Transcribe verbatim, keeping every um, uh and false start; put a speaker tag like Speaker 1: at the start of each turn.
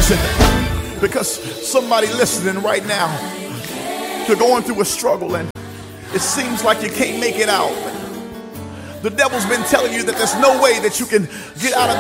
Speaker 1: listen, because somebody listening right now, you're going through a struggle and it seems like you can't make it out. The devil's been telling you that there's no way that you can get out of